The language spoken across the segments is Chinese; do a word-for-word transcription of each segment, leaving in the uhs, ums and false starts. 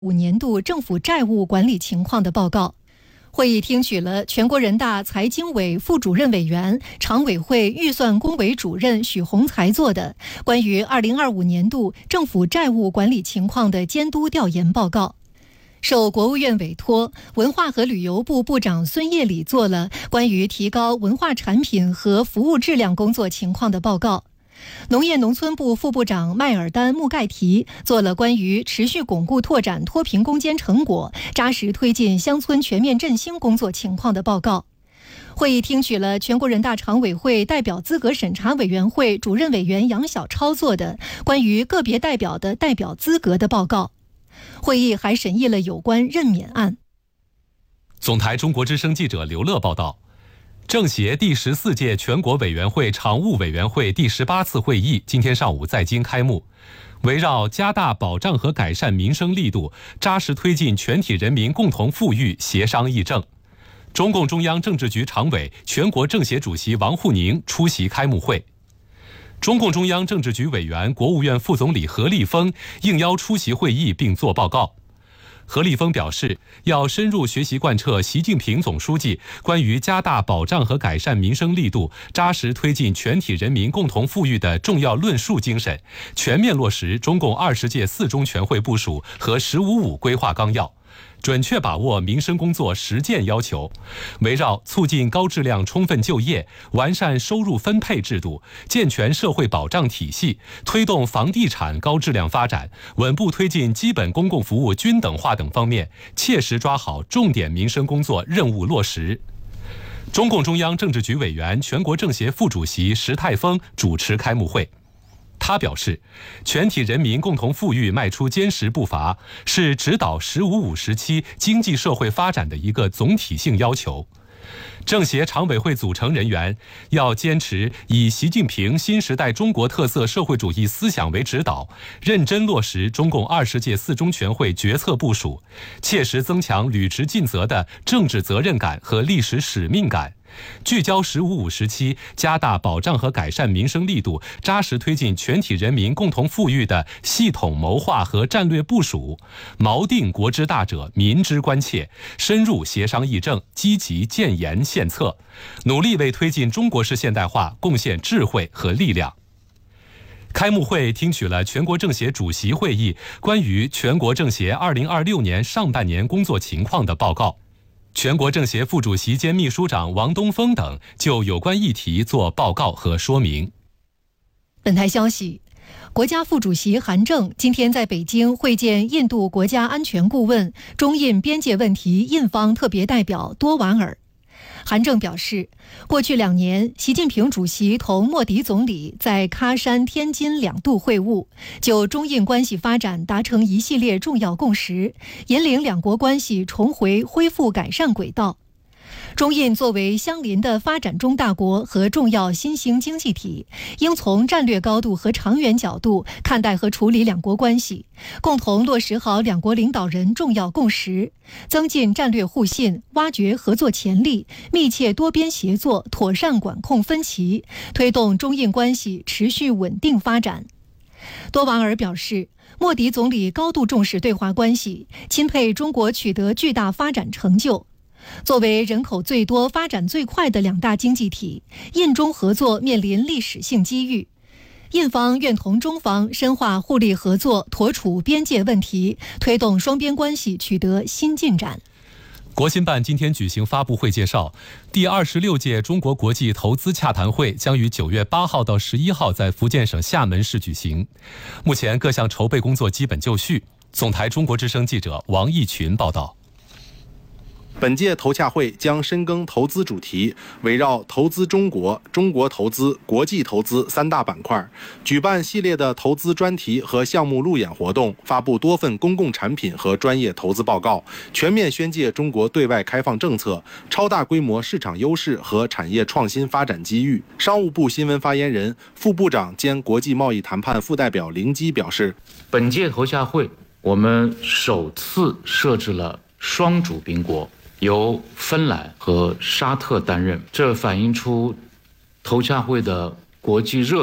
五年度政府债务管理情况的报告。会议听取了全国人大财经委副主任委员、常委会预算工委主任许宏才做的关于二零二五年度政府债务管理情况的监督调研报告。受国务院委托，文化和旅游部部长孙业礼做了关于提高文化产品和服务质量工作情况的报告。农业农村部副部长麦尔丹·穆盖提做了关于持续巩固拓展脱贫攻坚成果、扎实推进乡村全面振兴工作情况的报告。会议听取了全国人大常委会代表资格审查委员会主任委员杨晓超做的关于个别代表的代表资格的报告。会议还审议了有关任免案。 总台中国之声记者刘乐报道，政协第十四届全国委员会常务委员会第十八次会议今天上午在京开幕，围绕加大保障和改善民生力度，扎实推进全体人民共同富裕协商议政。中共中央政治局常委、全国政协主席王沪宁出席开幕会。中共中央政治局委员、国务院副总理何立峰应邀出席会议并作报告。何立峰表示，要深入学习贯彻习近平总书记关于加大保障和改善民生力度，扎实推进全体人民共同富裕的重要论述精神，全面落实中共二十届四中全会部署和十五五规划纲要，准确把握民生工作实践要求，围绕促进高质量充分就业、完善收入分配制度、健全社会保障体系，推动房地产高质量发展，稳步推进基本公共服务均等化等方面，切实抓好重点民生工作任务落实。中共中央政治局委员、全国政协副主席石泰峰主持开幕会。他表示，全体人民共同富裕迈出坚实步伐，是指导“十五五”时期经济社会发展的一个总体性要求。政协常委会组成人员要坚持以习近平新时代中国特色社会主义思想为指导，认真落实中共二十届四中全会决策部署，切实增强履职尽责的政治责任感和历史使命感，聚焦“十五五”时期加大保障和改善民生力度，扎实推进全体人民共同富裕的系统谋划和战略部署，锚定国之大者，民之关切，深入协商议政，积极建言献策，努力为推进中国式现代化贡献智慧和力量。开幕会听取了全国政协主席会议关于全国政协二零二六年上半年工作情况的报告。全国政协副主席兼秘书长王东峰等就有关议题作报告和说明。 本台消息，国家副主席韩正今天在北京会见印度国家安全顾问、中印边界问题印方特别代表多瓦尔。韩正表示，过去两年，习近平主席同莫迪总理在喀山、天津两度会晤，就中印关系发展达成一系列重要共识，引领两国关系重回恢复改善轨道。中印作为相邻的发展中大国和重要新兴经济体，应从战略高度和长远角度看待和处理两国关系，共同落实好两国领导人重要共识，增进战略互信，挖掘合作潜力，密切多边协作，妥善管控分歧，推动中印关系持续稳定发展。多瓦尔表示，莫迪总理高度重视对华关系，钦佩中国取得巨大发展成就。作为人口最多、发展最快的两大经济体，印中合作面临历史性机遇。印方愿同中方深化互利合作，妥处边界问题，推动双边关系取得新进展。 国新办今天举行发布会介绍，第二十六届中国国际投资洽谈会将于九月八号到十一号在福建省厦门市举行。目前各项筹备工作基本就绪。总台中国之声记者王义群报道。 本届投洽会将深耕投资主题，围绕投资中国、中国投资、国际投资三大板块，举办系列的投资专题和项目路演活动，发布多份公共产品和专业投资报告，全面宣介中国对外开放政策、超大规模市场优势和产业创新发展机遇。商务部新闻发言人、副部长兼国际贸易谈判副代表林基表示， 本届投洽会我们首次设置了双主宾国，由芬兰和沙特担任，这反映出投洽会的国际热度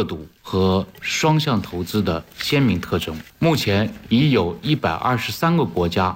和双向投资的鲜明特征。目前已有一百二十三个国家